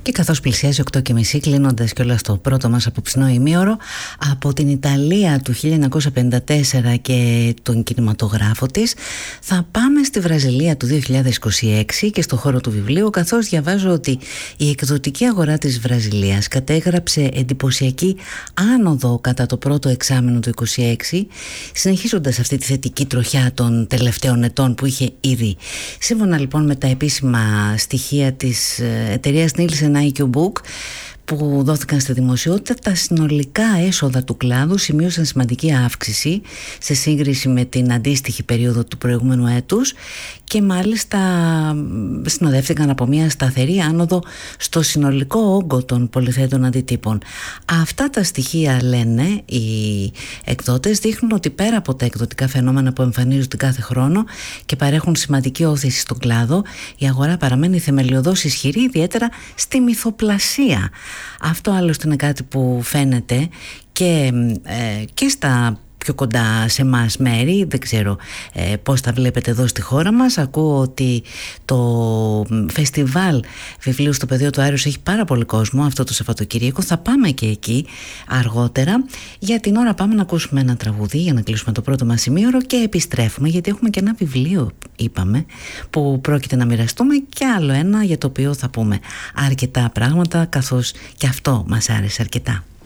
Και καθώς πλησιάζει 8:30, κλείνοντας κιόλας το πρώτο μας απόψινό ημίωρο, από την Ιταλία του 1954 και τον κινηματογράφο της, θα πάμε στη Βραζιλία του 2026 και στο χώρο του βιβλίου, καθώς διαβάζω ότι η εκδοτική αγορά της Βραζιλίας κατέγραψε εντυπωσιακή άνοδο κατά το πρώτο εξάμηνο του 2026, συνεχίζοντας αυτή τη θετική τροχιά των τελευταίων ετών που είχε ήδη. Σύμφωνα λοιπόν με τα επίσημα στοιχεία της εταιρείας Nielsen IQ Book που δόθηκαν στη δημοσιότητα, τα συνολικά έσοδα του κλάδου σημείωσαν σημαντική αύξηση σε σύγκριση με την αντίστοιχη περίοδο του προηγούμενου έτους και μάλιστα συνοδεύτηκαν από μια σταθερή άνοδο στο συνολικό όγκο των πολυθέτων αντιτύπων. Αυτά τα στοιχεία, λένε οι εκδότες, δείχνουν ότι πέρα από τα εκδοτικά φαινόμενα που εμφανίζονται κάθε χρόνο και παρέχουν σημαντική όθηση στον κλάδο, η αγορά παραμένει θεμελιωδώς ισχυρή, ιδιαίτερα στη μυθοπλασία. Αυτό άλλωστε είναι κάτι που φαίνεται και στα πιο κοντά σε εμάς μέρη. Δεν ξέρω πώς τα βλέπετε εδώ στη χώρα μας. Ακούω ότι το φεστιβάλ βιβλίου στο Πεδίο του Άρεως έχει πάρα πολύ κόσμο αυτό το Σαββατοκύριακο. Θα πάμε και εκεί αργότερα. Για την ώρα πάμε να ακούσουμε ένα τραγούδι για να κλείσουμε το πρώτο μας ημίωρο και επιστρέφουμε, γιατί έχουμε και ένα βιβλίο, είπαμε, που πρόκειται να μοιραστούμε, και άλλο ένα για το οποίο θα πούμε αρκετά πράγματα, καθώς και αυτό μας άρεσε αρκετά.